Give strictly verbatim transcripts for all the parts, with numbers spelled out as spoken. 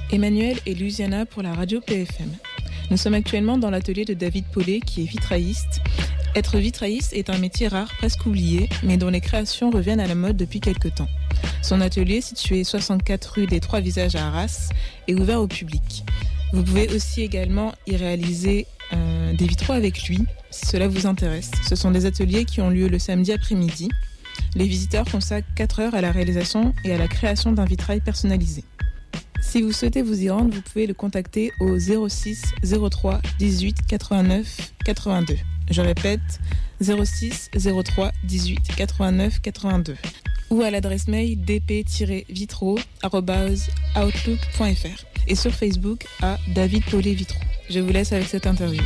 Emmanuel et Luciana pour la radio P F M. Nous sommes actuellement dans l'atelier de David Paulet qui est vitrailliste. Être vitrailliste est un métier rare, presque oublié, mais dont les créations reviennent à la mode depuis quelques temps. Son atelier, situé soixante-quatre rue des Trois Visages à Arras, est ouvert au public. Vous pouvez aussi également y réaliser euh, des vitraux avec lui, si cela vous intéresse. Ce sont des ateliers qui ont lieu le samedi après-midi. Les visiteurs consacrent quatre heures à la réalisation et à la création d'un vitrail personnalisé. Si vous souhaitez vous y rendre, vous pouvez le contacter au zéro six zéro trois dix-huit quatre-vingt-neuf quatre-vingt-deux. Je répète, zéro six zéro trois dix-huit quatre-vingt-neuf quatre-vingt-deux. Ou à l'adresse mail d p tiret vitraux arobase outlook point f r et sur Facebook à David Paulet Vitraux. Je vous laisse avec cette interview.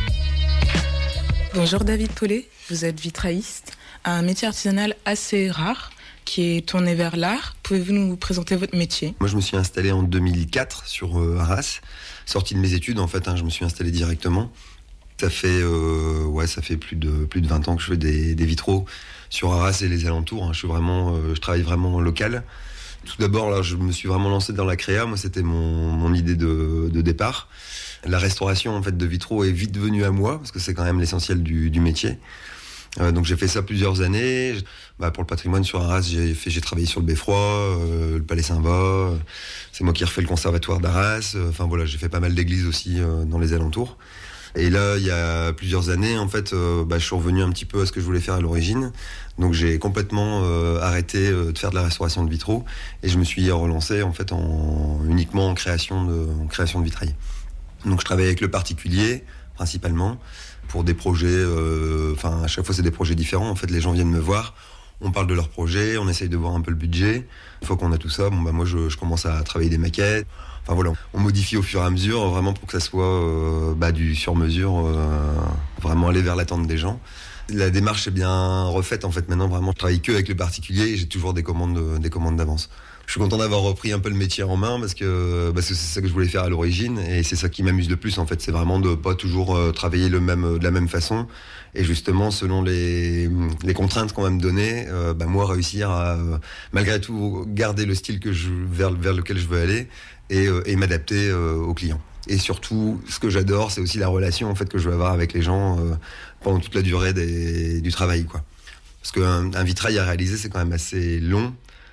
Bonjour David Paulet, vous êtes vitrailliste, un métier artisanal assez rare qui est tourné vers l'art. Pouvez-vous nous présenter votre métier ? Moi, je me suis installé en deux mille quatre sur euh, Arras. Sorti de mes études, en fait, hein, je me suis installé directement. Ça fait, euh, ouais, ça fait plus de, plus de vingt ans que je fais des, des vitraux sur Arras et les alentours. Hein. Je suis vraiment, euh, je travaille vraiment en local. Tout d'abord, là, je me suis vraiment lancé dans la créa. Moi, c'était mon, mon idée de, de départ. La restauration, en fait, de vitraux est vite venue à moi, parce que c'est quand même l'essentiel du, du métier. Euh, donc j'ai fait ça plusieurs années. Bah, pour le patrimoine sur Arras, j'ai, fait, j'ai travaillé sur le Beffroi, euh, le Palais Saint-Va. C'est moi qui ai refait le conservatoire d'Arras. Enfin voilà, j'ai fait pas mal d'églises aussi euh, dans les alentours. Et là, il y a plusieurs années, en fait, euh, bah, je suis revenu un petit peu à ce que je voulais faire à l'origine. Donc j'ai complètement euh, arrêté euh, de faire de la restauration de vitraux et je me suis relancé en fait en, uniquement en création de, en création de vitrail. Donc je travaille avec le particulier principalement. Pour des projets, euh, enfin à chaque fois c'est des projets différents. En fait, les gens viennent me voir, on parle de leur projet, on essaye de voir un peu le budget. Une fois qu'on a tout ça, bon bah moi je, je commence à travailler des maquettes. Enfin voilà, on modifie au fur et à mesure, vraiment pour que ça soit euh, bah, du sur-mesure, euh, vraiment aller vers l'attente des gens. La démarche est bien refaite en fait. Maintenant vraiment, je travaille que avec le particulier et j'ai toujours des commandes, des commandes d'avance. Je suis content d'avoir repris un peu le métier en main parce que, parce que c'est ça que je voulais faire à l'origine et c'est ça qui m'amuse le plus en fait. C'est vraiment de pas toujours euh, travailler le même, de la même façon et justement selon les, les contraintes qu'on va me donner, euh, bah, moi réussir à euh, malgré tout garder le style que je, vers, vers lequel je veux aller et, euh, et m'adapter euh, aux clients. Et surtout, ce que j'adore, c'est aussi la relation en fait que je veux avoir avec les gens euh, pendant toute la durée des, du travail, quoi. Parce qu'un un vitrail à réaliser, c'est quand même assez long.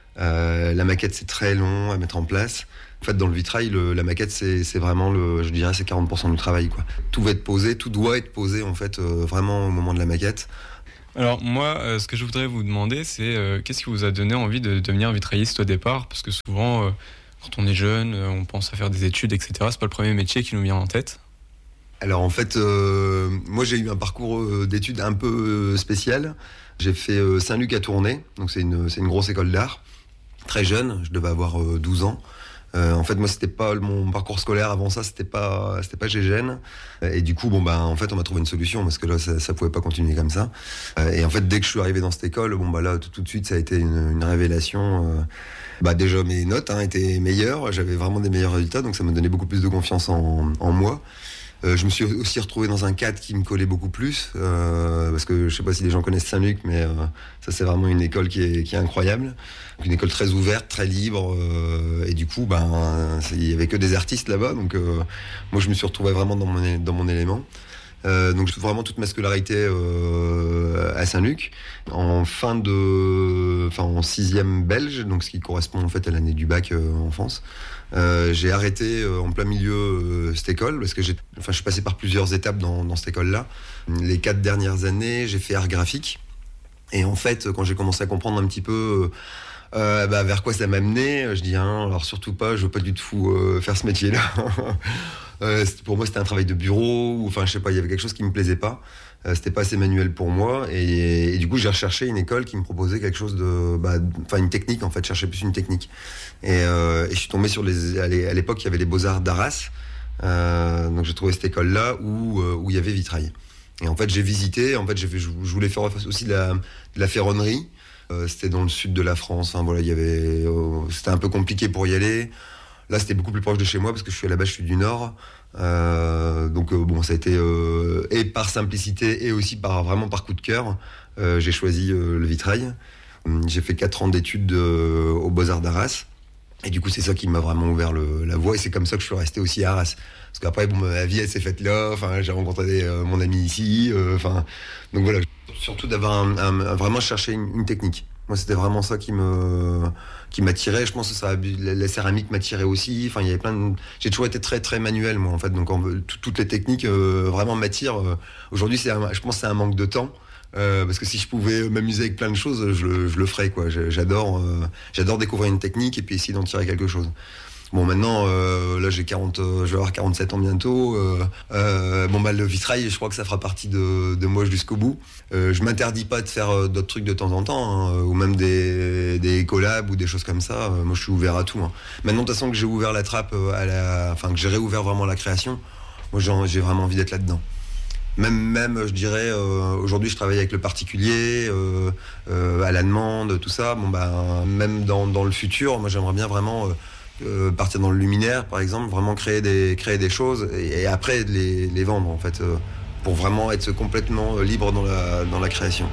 Euh, la maquette, c'est très long à mettre en place. En fait, dans le vitrail, le, la maquette, c'est, c'est vraiment, le, je dirais, c'est quarante pour cent du travail, quoi. Tout va être posé, tout doit être posé, en fait, euh, vraiment au moment de la maquette. Alors moi, euh, ce que je voudrais vous demander, c'est euh, qu'est-ce qui vous a donné envie de devenir vitrailliste au départ ? Parce que souvent, euh, quand on est jeune, euh, on pense à faire des études, et cetera. C'est pas le premier métier qui nous vient en tête. Alors en fait, euh, moi j'ai eu un parcours euh, d'études un peu euh, spécial. J'ai fait euh, Saint-Luc à Tournai, donc c'est une, c'est une grosse école d'art. Très jeune, je devais avoir euh, douze ans. Euh, en fait, moi, c'était pas mon parcours scolaire avant ça, c'était pas, c'était pas Gégène. Et du coup, bon, bah, en fait, on m'a trouvé une solution parce que là, ça, ça pouvait pas continuer comme ça. Euh, et en fait, dès que je suis arrivé dans cette école, bon, bah là, tout, tout de suite, ça a été une, une révélation. Euh, bah, déjà, mes notes hein, étaient meilleures, j'avais vraiment des meilleurs résultats, donc ça me donnait beaucoup plus de confiance en, en moi. Euh, je me suis aussi retrouvé dans un cadre qui me collait beaucoup plus, euh, parce que je sais pas si les gens connaissent Saint-Luc, mais euh, ça c'est vraiment une école qui est, qui est incroyable. Donc, une école très ouverte, très libre, euh, et du coup, ben, il y avait que des artistes là-bas, donc euh, moi je me suis retrouvé vraiment dans mon, dans mon élément. Euh, donc vraiment toute ma scolarité euh, à Saint-Luc, en fin de, enfin en sixième belge, donc ce qui correspond en fait à l'année du bac euh, en France. Euh, j'ai arrêté euh, en plein milieu euh, cette école parce que j'ai, enfin je suis passé par plusieurs étapes dans, dans cette école-là. Les quatre dernières années, j'ai fait art graphique et en fait quand j'ai commencé à comprendre un petit peu euh, bah, vers quoi ça m'amenait, je dis hein, alors surtout pas, je veux pas du tout euh, faire ce métier-là. Euh, pour moi, c'était un travail de bureau, ou enfin, je sais pas, il y avait quelque chose qui me plaisait pas. Euh, c'était pas assez manuel pour moi, et, et du coup, j'ai recherché une école qui me proposait quelque chose de, bah, enfin, une technique en fait, je cherchais plus une technique. Et, euh, et je suis tombé sur les, à l'époque, il y avait les Beaux-Arts d'Arras, euh, donc j'ai trouvé cette école-là où euh, où il y avait vitrail. Et en fait, j'ai visité, en fait, j'ai fait, je voulais faire aussi de la, de la ferronnerie. Euh, c'était dans le sud de la France. Enfin voilà, il y avait, euh, c'était un peu compliqué pour y aller. Là, c'était beaucoup plus proche de chez moi parce que je suis à la base, je suis du Nord. Euh, donc, euh, bon, ça a été euh, et par simplicité et aussi par vraiment par coup de cœur. Euh, j'ai choisi euh, le vitrail. J'ai fait quatre ans d'études euh, aux Beaux-Arts d'Arras. Et du coup, c'est ça qui m'a vraiment ouvert le, la voie. Et c'est comme ça que je suis resté aussi à Arras. Parce qu'après, bon, ma vie, elle s'est faite là. Enfin, j'ai rencontré euh, mon ami ici. Euh, enfin, donc voilà. Surtout d'avoir un, un, un, vraiment chercher une, une technique. Moi, c'était vraiment ça qui me, qui m'attirait. Je pense que ça, la, la céramique m'attirait aussi. Enfin, il y avait plein de, j'ai toujours été très, très manuel, moi, en fait. Donc, en, toutes les techniques, euh, vraiment m'attirent. Aujourd'hui, c'est un, je pense que c'est un manque de temps. Euh, parce que si je pouvais m'amuser avec plein de choses, je le, je le ferais, quoi. J'adore, euh, j'adore découvrir une technique et puis essayer d'en tirer quelque chose. Bon, maintenant, euh, là, j'ai quarante, euh, je vais avoir quarante-sept ans bientôt. Euh, euh, bon, bah, le vitrail, je crois que ça fera partie de, de moi jusqu'au bout. Euh, je m'interdis pas de faire euh, d'autres trucs de temps en temps, hein, ou même des, des collabs ou des choses comme ça. Euh, moi, je suis ouvert à tout. Hein. Maintenant, de toute façon, que j'ai ouvert la trappe à la, enfin, que j'ai réouvert vraiment la création, moi, j'ai vraiment envie d'être là-dedans. Même, même, je dirais, euh, aujourd'hui, je travaille avec le particulier, euh, euh, à la demande, tout ça. Bon, bah, même dans, dans le futur, moi, j'aimerais bien vraiment euh, euh, partir dans le luminaire, par exemple, vraiment créer des, créer des choses et, et après les, les vendre, en fait, euh, pour vraiment être complètement libre dans la, dans la création.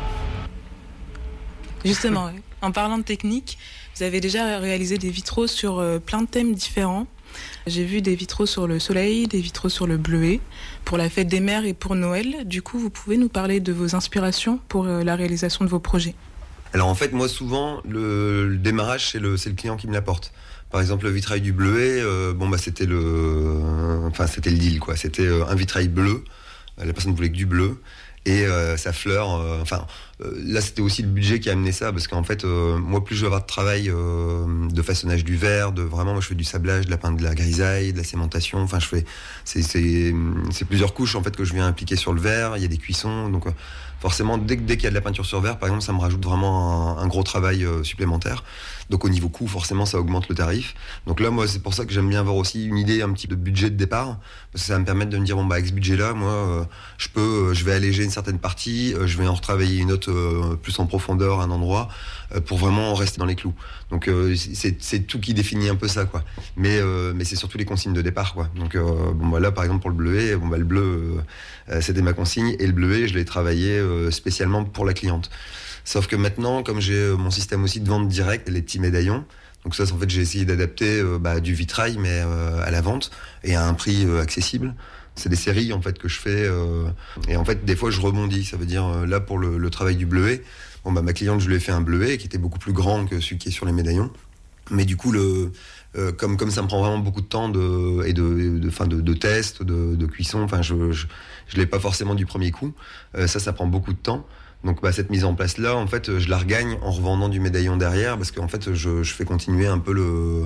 Justement, en parlant de technique, vous avez déjà réalisé des vitraux sur euh, plein de thèmes différents. J'ai vu des vitraux sur le soleil, des vitraux sur le bleuet, pour la fête des mères et pour Noël. Du coup, vous pouvez nous parler de vos inspirations pour la réalisation de vos projets? Alors en fait, moi souvent, le, le démarrage, c'est le, c'est le client qui me l'apporte. Par exemple, le vitrail du bleuet, euh, bon bah c'était le, enfin c'était le deal quoi. C'était euh, un vitrail bleu. La personne voulait que du bleu. Et euh, sa fleur, euh, enfin euh, là c'était aussi le budget qui a amené ça, parce qu'en fait euh, moi plus je vais avoir de travail euh, de façonnage du verre, de vraiment moi je fais du sablage, de la peinte, de la grisaille, de la cémentation, enfin je fais c'est, c'est, c'est plusieurs couches en fait que je viens appliquer sur le verre, il y a des cuissons, donc euh, forcément dès, dès qu'il y a de la peinture sur verre par exemple ça me rajoute vraiment un, un gros travail euh, supplémentaire, donc au niveau coût forcément ça augmente le tarif, donc là moi c'est pour ça que j'aime bien avoir aussi une idée un petit peu de budget de départ, parce que ça va me permettre de me dire bon bah avec ce budget là moi euh, je peux euh, je vais alléger une certaine partie, euh, je vais en retravailler une autre euh, plus en profondeur à un endroit euh, pour vraiment rester dans les clous. Donc euh, c'est, c'est tout qui définit un peu ça quoi. Mais euh, mais c'est surtout les consignes de départ quoi. Donc euh, bon bah là par exemple pour le bleuet, bon bah le bleu euh, c'était ma consigne et le bleuet je l'ai travaillé euh, spécialement pour la cliente. Sauf que maintenant comme j'ai mon système aussi de vente directe, les petits médaillons. Donc ça, en fait, j'ai essayé d'adapter euh, bah, du vitrail, mais euh, à la vente et à un prix euh, accessible. C'est des séries en fait que je fais euh, et en fait des fois je rebondis. Ça veut dire euh, là pour le, le travail du bleuet, bon bah ma cliente je lui ai fait un bleuet qui était beaucoup plus grand que celui qui est sur les médaillons. Mais du coup le euh, comme comme ça me prend vraiment beaucoup de temps de et de de fin de, de tests, de, de cuisson. Enfin je je, je l'ai pas forcément du premier coup. Euh, ça ça prend beaucoup de temps. Donc bah, cette mise en place là, en fait, je la regagne en revendant du médaillon derrière, parce qu'en fait, je, je fais continuer un peu le,